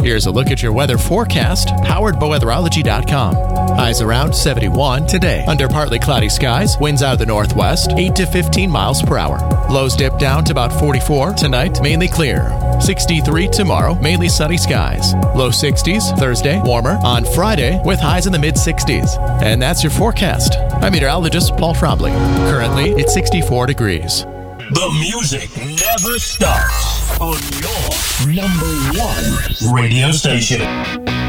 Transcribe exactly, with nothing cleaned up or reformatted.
Here's a look at your weather forecast, powered by weatherology dot com. Highs around seventy-one today. Under partly cloudy skies, winds out of the northwest, eight to fifteen miles per hour. Lows dip down to about forty-four tonight, mainly clear. sixty-three tomorrow, mainly sunny skies. Low sixties Thursday, warmer on Friday with highs in the mid sixties. And that's your forecast. I'm meteorologist Paul Trombley. Currently, it's sixty-four degrees. The music never stops on your number one radio station.